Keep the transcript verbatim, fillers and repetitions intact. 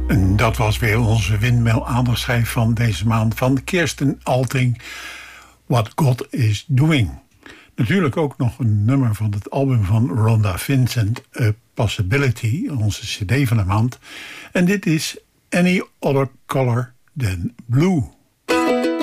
En dat was weer onze windmill aandachtschijf van deze maand van Kirsten Alting, What God is Doing. Natuurlijk ook nog een nummer van het album van Rhonda Vincent, A Possibility, onze cd van de maand. En dit is Any Other Color Than Blue.